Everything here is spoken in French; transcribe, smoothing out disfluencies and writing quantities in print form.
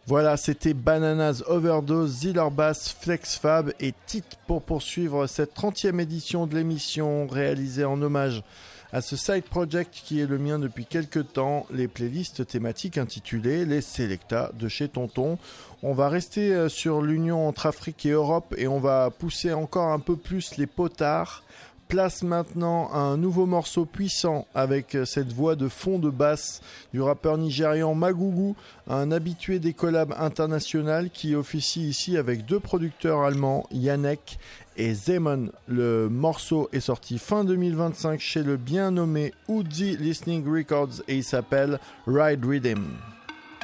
Voilà, c'était Bananas Overdose, Ziller Bass, Flex Fab et Tit pour poursuivre cette 30e édition de l'émission réalisée en hommage à ce side project qui est le mien depuis quelques temps, les playlists thématiques intitulées Les Selecta de chez Tonton. On va rester sur l'union entre Afrique et Europe et on va pousser encore un peu plus les potards. Place maintenant à un nouveau morceau puissant avec cette voix de fond de basse du rappeur nigérian Magougou, un habitué des collabs internationales qui officie ici avec deux producteurs allemands, Yannick et Zemon. Le morceau est sorti fin 2025 chez le bien nommé Uzi Listening Records et il s'appelle Ride Rhythm.